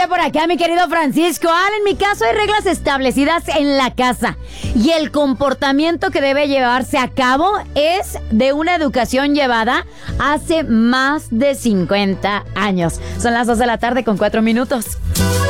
Dice por acá mi querido Francisco, en mi caso hay reglas establecidas en la casa y el comportamiento que debe llevarse a cabo es de una educación llevada hace más de 50 años. Son las 2 de la tarde con 4 minutos.